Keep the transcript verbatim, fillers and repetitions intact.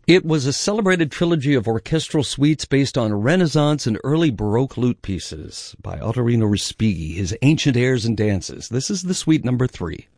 It was a celebrated trilogy of orchestral suites based on Renaissance and early Baroque lute pieces by Ottorino Respighi, his Ancient Airs and Dances. This is the suite number three.